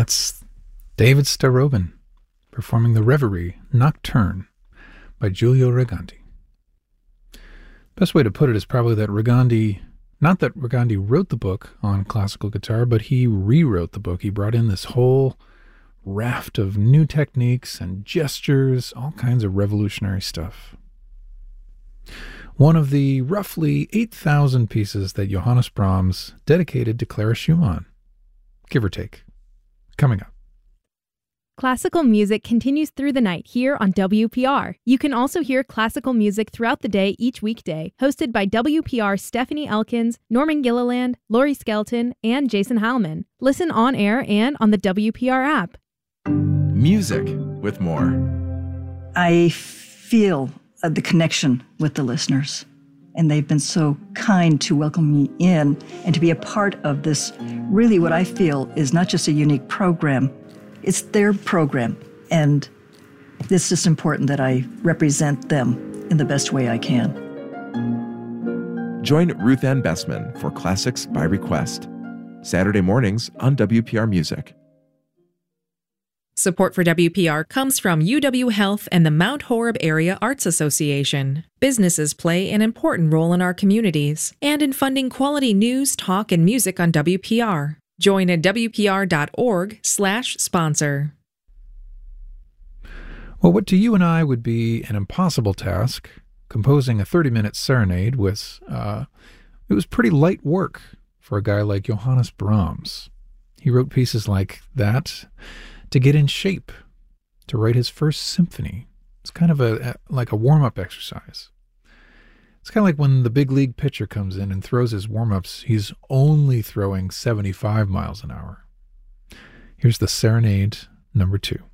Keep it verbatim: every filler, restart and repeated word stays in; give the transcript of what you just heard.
That's David Starobin performing the Reverie Nocturne by Giulio Regandi. Best way to put it is probably that Regandi, not that Regandi wrote the book on classical guitar, but he rewrote the book. He brought in this whole raft of new techniques and gestures, all kinds of revolutionary stuff. One of the roughly eight thousand pieces that Johannes Brahms dedicated to Clara Schumann, give or take. Coming up. Classical music continues through the night here on W P R. You can also hear classical music throughout the day each weekday, hosted by W P R Stephanie Elkins, Norman Gilliland, Laurie Skelton, and Jason Heilman. Listen on air and on the W P R app. Music with more. I feel uh, the connection with the listeners, and they've been so kind to welcome me in and to be a part of this, really what I feel is not just a unique program, it's their program, and it's just important that I represent them in the best way I can. Join Ruth Ann Bessman for Classics by Request, Saturday mornings on W P R Music. Support for W P R comes from U W Health and the Mount Horeb Area Arts Association. Businesses play an important role in our communities and in funding quality news, talk, and music on W P R. Join at W P R dot org slash sponsor. Well, what to you and I would be an impossible task, composing a thirty-minute serenade was, uh, it was pretty light work for a guy like Johannes Brahms. He wrote pieces like that to get in shape, to write his first symphony. It's kind of a, a like a warm-up exercise. It's kind of like when the big league pitcher comes in and throws his warm-ups, he's only throwing seventy-five miles an hour. Here's the Serenade number two.